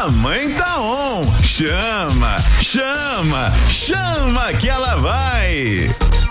Mamãe tá on. Chama, chama, chama que ela vai.